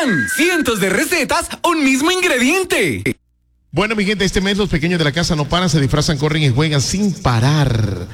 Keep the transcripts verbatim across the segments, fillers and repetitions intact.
Pan. Cientos de recetas, un mismo ingrediente. Bueno, mi gente, este mes los pequeños de la casa no paran, se disfrazan, corren y juegan sin parar.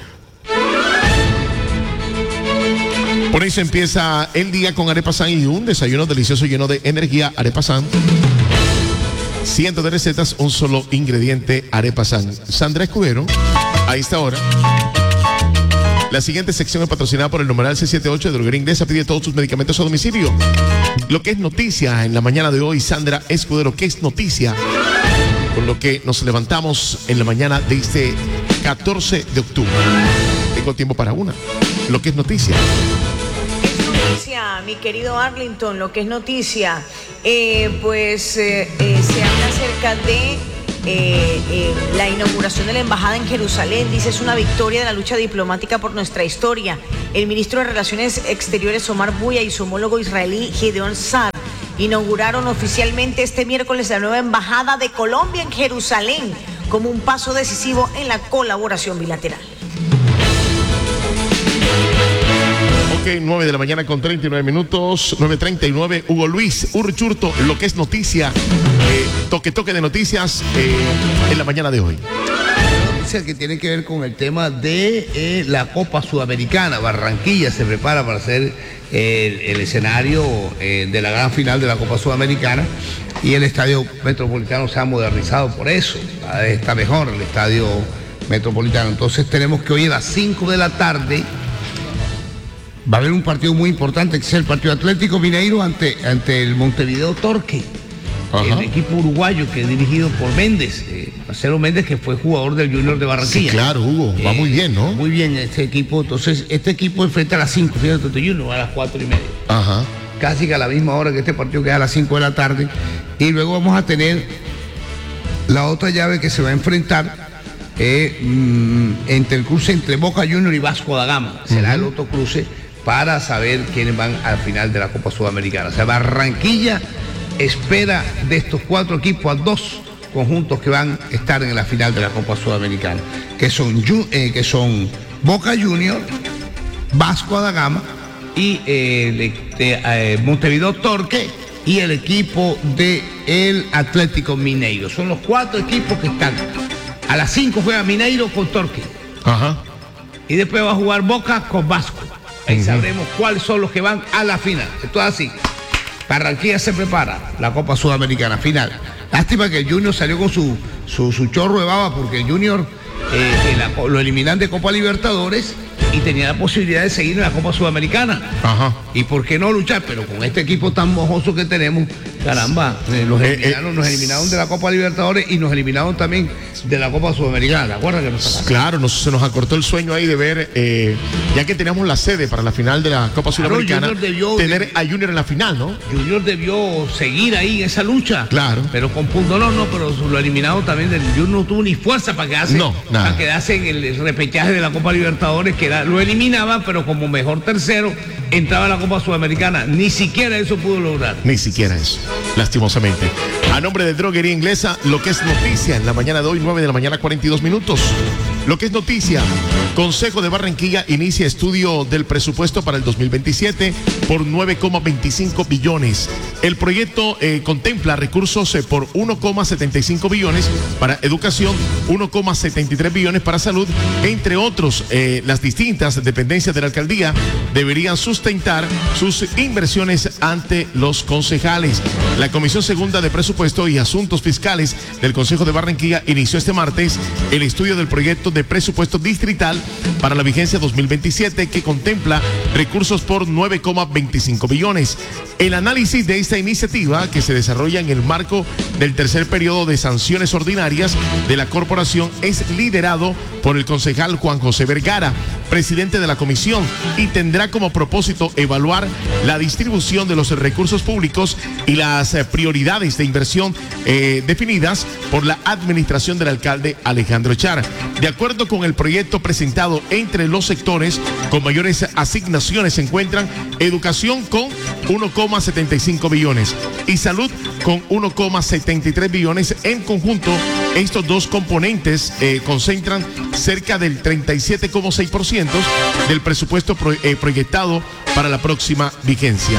Por eso empieza el día con Arepa San y un desayuno delicioso lleno de energía. Arepa San. Cientos de recetas, un solo ingrediente, Arepa San. Sandra Escudero, a esta hora. La siguiente sección es patrocinada por el numeral C setenta y ocho de Droguería Inglesa. Pide todos sus medicamentos a domicilio. Lo que es noticia en la mañana de hoy, Sandra Escudero, ¿qué es noticia? Con lo que nos levantamos en la mañana de este catorce de octubre. Tengo tiempo para una. Lo que es noticia. Es noticia, mi querido Arlington, lo que es noticia. Eh, pues eh, eh, se habla acerca de eh, eh, la inauguración de la embajada en Jerusalén. Dice, es una victoria de la lucha diplomática por nuestra historia. El ministro de Relaciones Exteriores, Omar Buya, y su homólogo israelí, Gideon Sa'ar, inauguraron oficialmente este miércoles la nueva embajada de Colombia en Jerusalén como un paso decisivo en la colaboración bilateral. Ok, nueve de la mañana con treinta y nueve minutos, nueve treinta y nueve. Hugo Luis Urchurto, lo que es noticia, eh, toque toque de noticias eh, en la mañana de hoy. Noticia que tiene que ver con el tema de eh, la Copa Sudamericana. Barranquilla se prepara para ser eh, el, el escenario eh, de la gran final de la Copa Sudamericana y el Estadio Metropolitano se ha modernizado por eso. Está mejor el Estadio Metropolitano. Entonces tenemos que hoy a las cinco de la tarde va a haber un partido muy importante, que es el partido Atlético Mineiro ante, ante el Montevideo Torque. Ajá. El equipo uruguayo que es dirigido por Méndez, eh, Marcelo Méndez, que fue jugador del Junior de Barranquilla. Sí, claro, Hugo, va eh, muy bien, ¿no? Muy bien este equipo. Entonces, este equipo enfrenta a las cinco, fíjate, este Junior a las cuatro y media. Ajá. Casi que a la misma hora que este partido, que es a las cinco de la tarde. Y luego vamos a tener la otra llave que se va a enfrentar eh, mmm, entre el cruce entre Boca Juniors y Vasco da Gama. Será uh-huh. el otro cruce para saber quiénes van al final de la Copa Sudamericana. O sea, Barranquilla espera de estos cuatro equipos a dos conjuntos que van a estar en la final de la Copa Sudamericana, que son, eh, que son Boca Juniors, Vasco da Gama y eh, de, eh, Montevideo Torque y el equipo del Atlético Mineiro. Son los cuatro equipos que están. A las cinco juega Mineiro con Torque. Ajá. Y después va a jugar Boca con Vasco. Ahí uh-huh. sabremos cuáles son los que van a la final. Esto es así. Barranquilla se prepara la Copa Sudamericana final. Lástima que el Junior salió con su, su, su chorro de baba, porque el Junior eh, la, lo eliminan de Copa Libertadores y tenía la posibilidad de seguir en la Copa Sudamericana. Ajá. ¿Y por qué no luchar? Pero con este equipo tan mojoso que tenemos, caramba, eh, los eliminaron, eh, eh, nos eliminaron de la Copa Libertadores y nos eliminaron también de la Copa Sudamericana. ¿Te acuerdas que nos sacaron? Claro, nos, se nos acortó el sueño ahí de ver, eh, ya que teníamos la sede para la final de la Copa claro, Sudamericana, debió, tener a Junior en la final, ¿no? Junior debió seguir ahí en esa lucha. Claro. Pero con punto no, no, pero lo eliminaron también. Del, Junior no tuvo ni fuerza para quedarse, no, nada. para quedarse en el repechaje de la Copa Libertadores, que era, lo eliminaba, pero como mejor tercero entraba a la Copa Sudamericana. Ni siquiera eso pudo lograr. Ni siquiera eso, lastimosamente. A nombre de Droguería Inglesa, lo que es noticia en la mañana de hoy, nueve de la mañana, cuarenta y dos minutos. Lo que es noticia, Consejo de Barranquilla inicia estudio del presupuesto para el dos mil veintisiete por nueve coma veinticinco billones. El proyecto eh, contempla recursos eh, por uno coma setenta y cinco billones para educación, uno coma setenta y tres billones para salud, entre otros. Eh, las distintas dependencias de la alcaldía deberían sustentar sus inversiones ante los concejales. La Comisión Segunda de Presupuesto y Asuntos Fiscales del Consejo de Barranquilla inició este martes el estudio del proyecto de presupuesto distrital para la vigencia dos mil veintisiete, que contempla recursos por nueve coma veinticinco billones. El análisis de esta iniciativa, que se desarrolla en el marco del tercer periodo de sanciones ordinarias de la corporación, es liderado por el concejal Juan José Vergara, presidente de la comisión, y tendrá como propósito evaluar la distribución de los recursos públicos y las eh, prioridades de inversión eh, definidas por la administración del alcalde Alejandro Echar. De acuerdo con el proyecto presentado, entre los sectores con mayores asignaciones se encuentran educación con uno coma setenta y cinco billones y salud con uno coma setenta y tres billones. En conjunto, estos dos componentes eh, concentran cerca del treinta y siete coma seis por ciento del presupuesto pro, eh, proyectado para la próxima vigencia.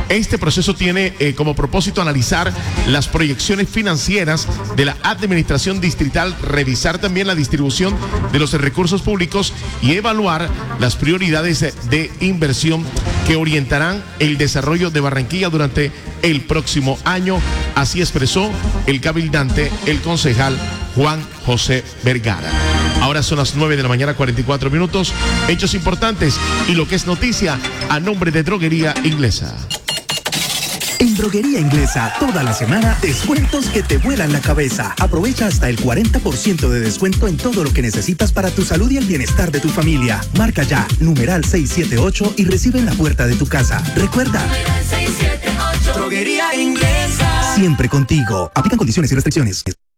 Este proceso tiene eh, como propósito analizar las proyecciones financieras de la administración distrital, revisar también la distribución de los recursos públicos y evaluar las prioridades de, de inversión que orientarán el desarrollo de Barranquilla durante el próximo año. Así expresó el cabildante, el concejal Juan José Vergara. Ahora son las nueve de la mañana, cuarenta y cuatro minutos. Hechos importantes y lo que es noticia a nombre de Droguería Inglesa. En Droguería Inglesa, toda la semana, descuentos que te vuelan la cabeza. Aprovecha hasta el cuarenta por ciento de descuento en todo lo que necesitas para tu salud y el bienestar de tu familia. Marca ya, numeral seiscientos setenta y ocho y recibe en la puerta de tu casa. Recuerda, seiscientos setenta y ocho. Droguería Inglesa. Siempre contigo. Aplican condiciones y restricciones.